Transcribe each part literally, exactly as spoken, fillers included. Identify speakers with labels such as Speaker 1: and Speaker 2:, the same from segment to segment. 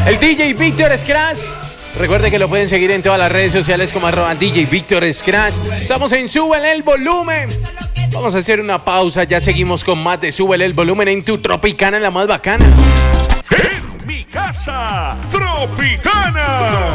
Speaker 1: El D J Víctor Scratch. Recuerde que lo pueden seguir en todas las redes sociales como arroba D J Víctor Scratch. Estamos en Súbele el Volumen. Vamos a hacer una pausa, ya seguimos con más de Súbele el Volumen en tu Tropicana, la más bacana.
Speaker 2: En mi casa, Tropicana.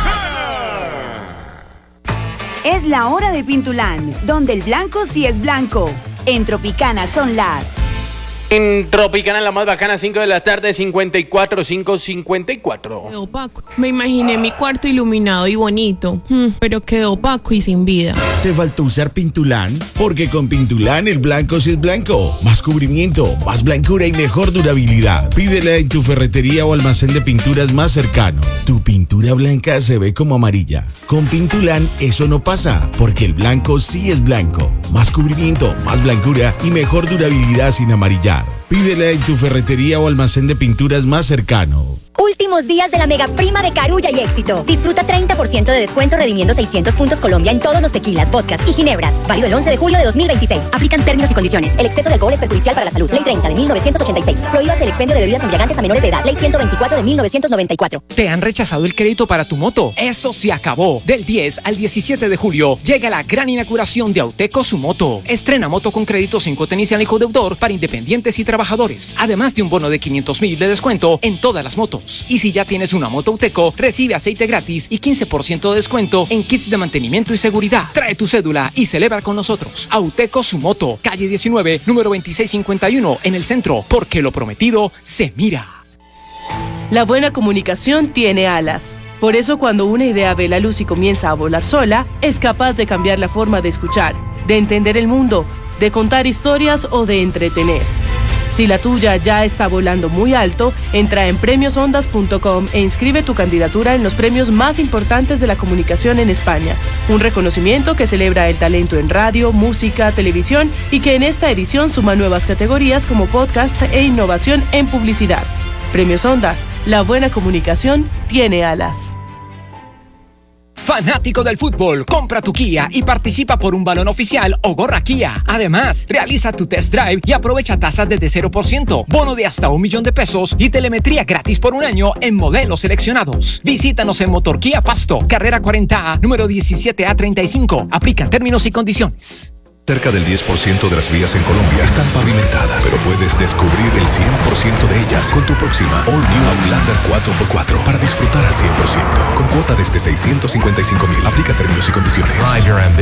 Speaker 3: Es la hora de Pintulán, donde el blanco sí es blanco. En Tropicana son las...
Speaker 1: En Tropicana, la más bacana, cinco de la tarde, cincuenta y cuatro, cinco cincuenta y cuatro.
Speaker 4: Quedó opaco. Me imaginé mi cuarto iluminado y bonito, hmm, pero quedó opaco y sin vida.
Speaker 5: ¿Te faltó usar Pintulán? Porque con Pintulán el blanco sí es blanco. Más cubrimiento, más blancura y mejor durabilidad. Pídela en tu ferretería o almacén de pinturas más cercano. Tu pintura blanca se ve como amarilla. Con Pintulán eso no pasa, porque el blanco sí es blanco. Más cubrimiento, más blancura y mejor durabilidad sin amarillar. Pídela en tu ferretería o almacén de pinturas más cercano.
Speaker 6: Últimos días de la mega prima de Carulla y Éxito. Disfruta treinta por ciento de descuento redimiendo seiscientos puntos Colombia en todos los tequilas, vodkas y ginebras. Válido el once de julio de dos mil veintiséis. Aplican términos y condiciones. El exceso de alcohol es perjudicial para la salud. Ley treinta de mil novecientos ochenta y seis. Prohíbas el expendio de bebidas embriagantes a menores de edad. Ley ciento veinticuatro de mil novecientos noventa y cuatro.
Speaker 7: ¿Te han rechazado el crédito para tu moto? Eso se acabó. Del diez al diecisiete de julio llega la gran inauguración de Auteco Su Moto. Estrena moto con crédito sin cuota inicial y codeudor para independientes y trabajadores. Además de un bono de quinientos mil de descuento en todas las motos. Y si ya tienes una moto Auteco, recibe aceite gratis y quince por ciento de descuento en kits de mantenimiento y seguridad. Trae tu cédula y celebra con nosotros. Auteco Su Moto, calle diecinueve, número veintiséis cincuenta y uno, en el centro, porque lo prometido se mira.
Speaker 8: La buena comunicación tiene alas. Por eso cuando una idea ve la luz y comienza a volar sola, es capaz de cambiar la forma de escuchar, de entender el mundo, de contar historias o de entretener. Si la tuya ya está volando muy alto, entra en premios ondas punto com e inscribe tu candidatura en los premios más importantes de la comunicación en España. Un reconocimiento que celebra el talento en radio, música, televisión y que en esta edición suma nuevas categorías como podcast e innovación en publicidad. Premios Ondas, la buena comunicación tiene alas.
Speaker 7: Fanático del fútbol, compra tu Kia y participa por un balón oficial o gorra Kia. Además, realiza tu test drive y aprovecha tasas desde cero por ciento, bono de hasta un millón de pesos y telemetría gratis por un año en modelos seleccionados. Visítanos en Motor Kia Pasto, carrera cuarenta A, número diecisiete A treinta y cinco. Aplica términos y condiciones.
Speaker 9: Cerca del diez por ciento de las vías en Colombia están pavimentadas, pero puedes descubrir el cien por ciento de ellas con tu próxima All New Outlander cuatro por cuatro para disfrutar al cien por ciento. Con cuota desde seiscientos cincuenta y cinco mil. Aplica términos y condiciones.